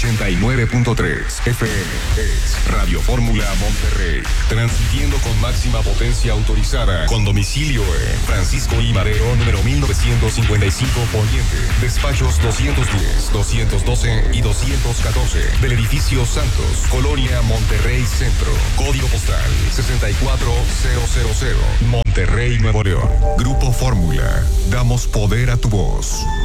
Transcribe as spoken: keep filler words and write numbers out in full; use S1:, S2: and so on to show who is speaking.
S1: ochenta y nueve punto tres F M. Es Radio Fórmula Monterrey. Transmitiendo con máxima potencia autorizada. Con domicilio en Francisco I. Madero, número mil novecientos cincuenta y cinco Poniente. Despachos doscientos diez, doscientos doce y doscientos catorce. Del edificio Santos, Colonia Monterrey Centro. Código postal sesenta y cuatro mil. Monterrey, Nuevo León. Grupo Fórmula. Damos poder a tu voz.